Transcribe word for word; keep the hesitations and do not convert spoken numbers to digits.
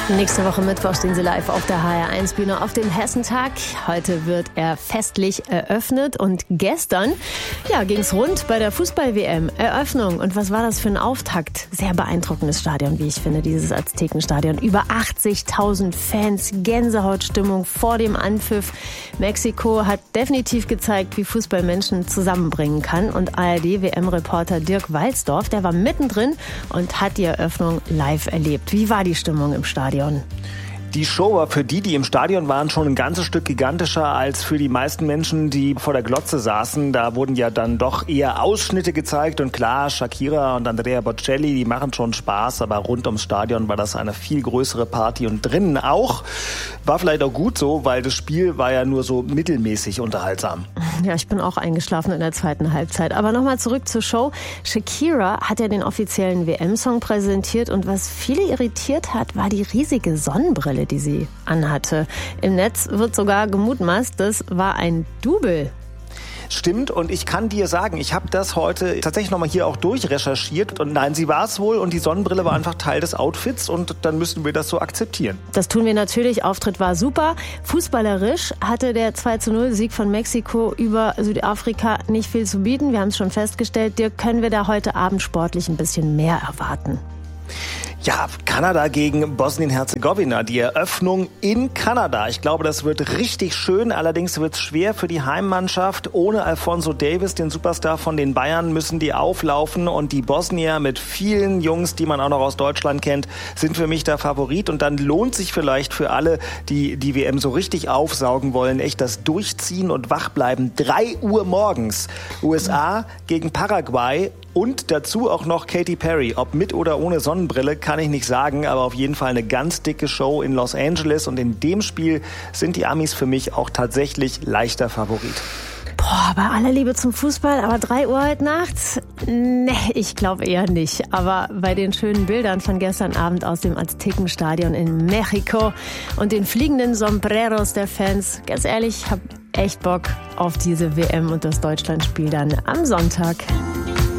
Nächste Woche Mittwoch stehen sie live auf der H R eins Bühne auf dem Hessentag. Heute wird er festlich eröffnet und gestern ja, ging es rund bei der Fußball-W M. Eröffnung. Und was war das für ein Auftakt? Sehr beeindruckendes Stadion, wie ich finde, dieses Aztekenstadion. Über achtzigtausend Fans, Gänsehautstimmung vor dem Anpfiff. Mexiko hat definitiv gezeigt, wie Fußball Menschen zusammenbringen kann. Und A R D-W M-Reporter Dirk Walzdorf, der war mittendrin und hat die Eröffnung live erlebt. Wie war die Stimmung im Stadion? Die Show war für die, die im Stadion waren, schon ein ganzes Stück gigantischer als für die meisten Menschen, die vor der Glotze saßen. Da wurden ja dann doch eher Ausschnitte gezeigt. Und klar, Shakira und Andrea Bocelli, die machen schon Spaß. Aber rund ums Stadion war das eine viel größere Party. Und drinnen auch. War vielleicht auch gut so, weil das Spiel war ja nur so mittelmäßig unterhaltsam. Ja, ich bin auch eingeschlafen in der zweiten Halbzeit. Aber nochmal zurück zur Show. Shakira hat ja den offiziellen W M-Song präsentiert. Und was viele irritiert hat, war die riesige Sonnenbrille, die sie anhatte. Im Netz wird sogar gemutmaßt, das war ein Double. Stimmt, und ich kann dir sagen, ich habe das heute tatsächlich nochmal hier auch durchrecherchiert und nein, sie war es wohl und die Sonnenbrille war einfach Teil des Outfits und dann müssen wir das so akzeptieren. Das tun wir natürlich, Auftritt war super. Fußballerisch hatte der zwei zu null Sieg von Mexiko über Südafrika nicht viel zu bieten. Wir haben es schon festgestellt, Dirk, können wir da heute Abend sportlich ein bisschen mehr erwarten? Ja, Kanada gegen Bosnien-Herzegowina, die Eröffnung in Kanada. Ich glaube, das wird richtig schön. Allerdings wird es schwer für die Heimmannschaft. Ohne Alphonso Davies, den Superstar von den Bayern, müssen die auflaufen. Und die Bosnier mit vielen Jungs, die man auch noch aus Deutschland kennt, sind für mich der Favorit. Und dann lohnt sich vielleicht für alle, die die W M so richtig aufsaugen wollen, echt das Durchziehen und Wachbleiben. Drei Uhr morgens. U S A gegen Paraguay. Und dazu auch noch Katy Perry. Ob mit oder ohne Sonnenbrille, kann ich nicht sagen, aber auf jeden Fall eine ganz dicke Show in Los Angeles. Und in dem Spiel sind die Amis für mich auch tatsächlich leichter Favorit. Boah, bei aller Liebe zum Fußball, aber drei Uhr heute nachts? Nee, ich glaube eher nicht. Aber bei den schönen Bildern von gestern Abend aus dem Aztekenstadion in Mexiko und den fliegenden Sombreros der Fans, ganz ehrlich, ich habe echt Bock auf diese W M und das Deutschlandspiel dann am Sonntag.